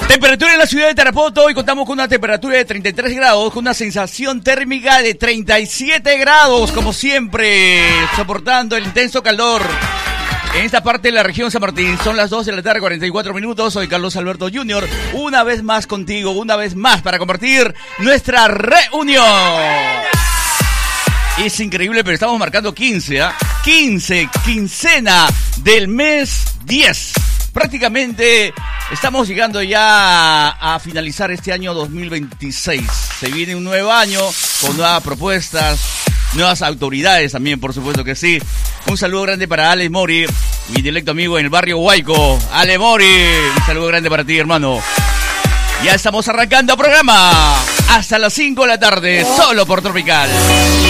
Temperatura en la ciudad de Tarapoto. Hoy contamos con una temperatura de 33 grados, con una sensación térmica de 37 grados, como siempre, soportando el intenso calor. En esta parte de la región San Martín son las 2 de la tarde, 44 minutos. Soy Carlos Alberto Jr. Una vez más contigo, una vez más para compartir nuestra reunión. Es increíble, pero estamos marcando 15, ¿ah? 15, quincena del mes 10. Prácticamente estamos llegando ya a finalizar este año 2026. Se viene un nuevo año con nuevas propuestas, nuevas autoridades también, por supuesto que sí. Un saludo grande para Ale Mori, mi directo amigo en el barrio Huayco. Ale Mori, un saludo grande para ti, hermano. Ya estamos arrancando el programa hasta las 5 de la tarde, solo por Tropical.